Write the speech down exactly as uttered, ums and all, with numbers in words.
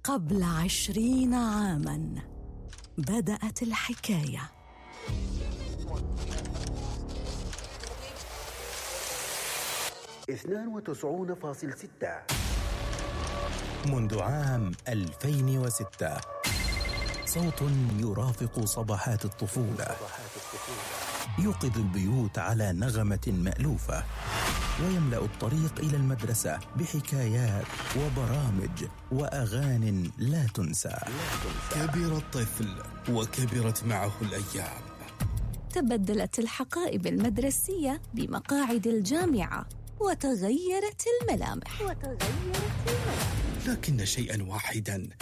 قبل عشرين عاماً بدأت الحكاية. اثنان وتسعون فاصلة ستة. منذ عام ألفين وستة صوت يرافق صباحات الطفولة، يوقظ البيوت على نغمة مألوفة، ويملأ الطريق إلى المدرسة بحكايات وبرامج وأغاني لا تنسى. كبر الطفل وكبرت معه الأيام، تبدلت الحقائب المدرسية بمقاعد الجامعة، وتغيرت الملامح. وتغيرت الملامح. لكن شيئا واحدا